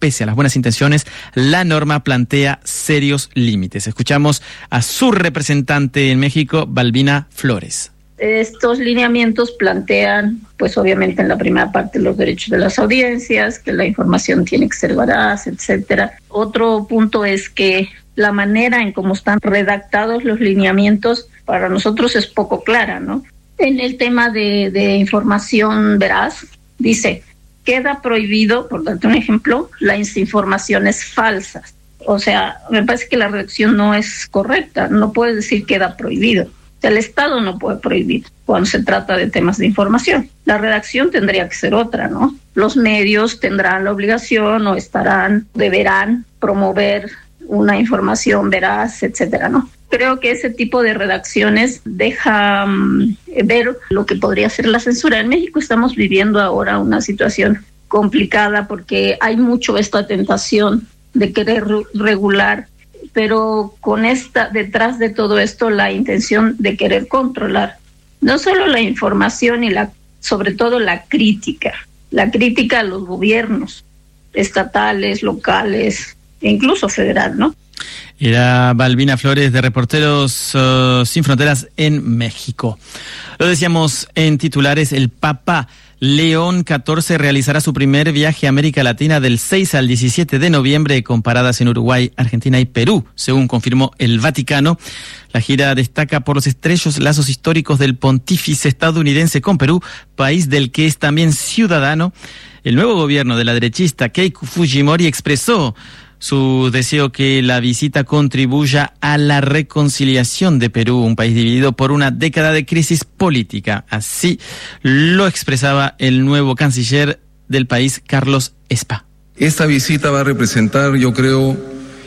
pese a las buenas intenciones, la norma plantea serios límites. Escuchamos a su representante en México, Balbina Flores. Estos lineamientos plantean, pues obviamente en la primera parte, los derechos de las audiencias, que la información tiene que ser veraz, etcétera. Otro punto es que la manera en cómo están redactados los lineamientos para nosotros es poco clara, ¿no? En el tema de información veraz, dice, queda prohibido, por darte un ejemplo, las informaciones falsas. O sea, me parece que la redacción no es correcta, no puedes decir queda prohibido. El Estado no puede prohibir cuando se trata de temas de información. La redacción tendría que ser otra, ¿no? Los medios tendrán la obligación o deberán promover una información veraz, etcétera, ¿no? Creo que ese tipo de redacciones deja ver lo que podría ser la censura. En México estamos viviendo ahora una situación complicada porque hay mucho esta tentación de querer regular, pero con detrás de todo esto, la intención de querer controlar no solo la información y sobre todo la crítica a los gobiernos estatales, locales e incluso federal, ¿no? Era Balbina Flores de Reporteros Sin Fronteras en México. Lo decíamos en titulares, el Papa León XIV realizará su primer viaje a América Latina del 6 al 17 de noviembre con paradas en Uruguay, Argentina y Perú, según confirmó el Vaticano. La gira destaca por los estrechos lazos históricos del pontífice estadounidense con Perú, país del que es también ciudadano. El nuevo gobierno de la derechista Keiko Fujimori expresó su deseo que la visita contribuya a la reconciliación de Perú, un país dividido por una década de crisis política. Así lo expresaba el nuevo canciller del país, Carlos Espa. Esta visita va a representar, yo creo,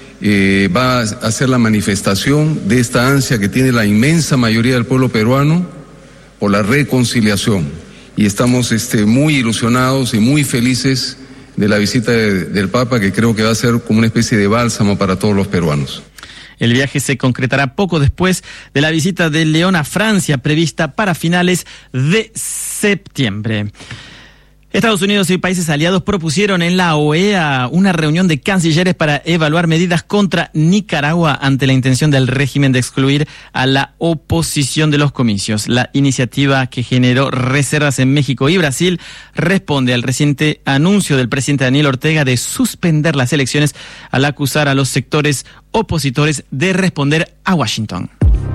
va a ser la manifestación de esta ansia que tiene la inmensa mayoría del pueblo peruano por la reconciliación. Y estamos muy ilusionados y muy felices de la visita del Papa, que creo que va a ser como una especie de bálsamo para todos los peruanos. El viaje se concretará poco después de la visita de León a Francia, prevista para finales de septiembre. Estados Unidos y países aliados propusieron en la OEA una reunión de cancilleres para evaluar medidas contra Nicaragua ante la intención del régimen de excluir a la oposición de los comicios. La iniciativa, que generó reservas en México y Brasil, responde al reciente anuncio del presidente Daniel Ortega de suspender las elecciones al acusar a los sectores opositores de responder a Washington.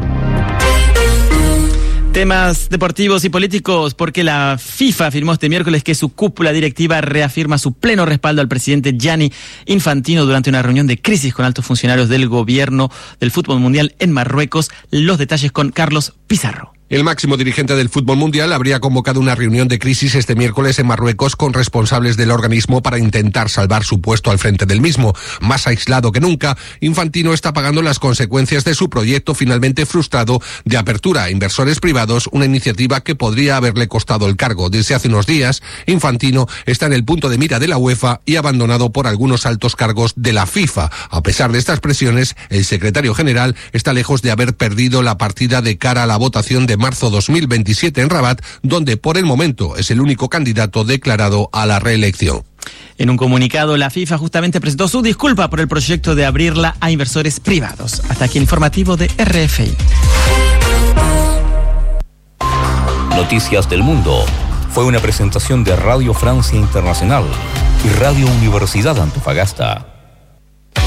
Temas deportivos y políticos, porque la FIFA afirmó este miércoles que su cúpula directiva reafirma su pleno respaldo al presidente Gianni Infantino durante una reunión de crisis con altos funcionarios del gobierno del fútbol mundial en Marruecos. Los detalles con Carlos Pizarro. El máximo dirigente del fútbol mundial habría convocado una reunión de crisis este miércoles en Marruecos con responsables del organismo para intentar salvar su puesto al frente del mismo. Más aislado que nunca, Infantino está pagando las consecuencias de su proyecto finalmente frustrado de apertura a inversores privados, una iniciativa que podría haberle costado el cargo. Desde hace unos días, Infantino está en el punto de mira de la UEFA y abandonado por algunos altos cargos de la FIFA. A pesar de estas presiones, el secretario general está lejos de haber perdido la partida de cara a la votación de marzo 2027 en Rabat, donde por el momento es el único candidato declarado a la reelección. En un comunicado, la FIFA justamente presentó su disculpa por el proyecto de abrirla a inversores privados. Hasta aquí el informativo de RFI. Noticias del Mundo fue una presentación de Radio Francia Internacional y Radio Universidad Antofagasta.